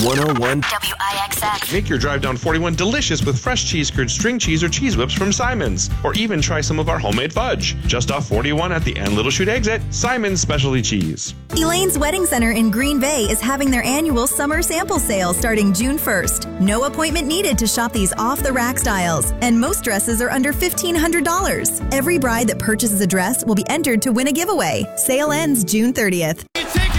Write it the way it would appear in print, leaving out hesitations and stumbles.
101 WIXX. Make your drive down 41 delicious with fresh cheese curd, string cheese, or cheese whips from Simon's. Or even try some of our homemade fudge. Just off 41 at the Ann Little Chute exit, Simon's Specialty Cheese. Elaine's Wedding Center in Green Bay is having their annual summer sample sale starting June 1st. No appointment needed to shop these off-the-rack styles, and most dresses are under $1,500. Every bride that purchases a dress will be entered to win a giveaway. Sale ends June 30th.